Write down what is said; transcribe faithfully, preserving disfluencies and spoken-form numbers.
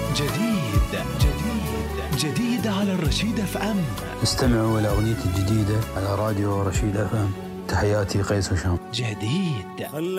جديد جديد جديد على الرشيد اف ام. استمعوا إلى أغنيتي الجديدة على راديو رشيد اف ام. تحياتي قيس وشام. جديد.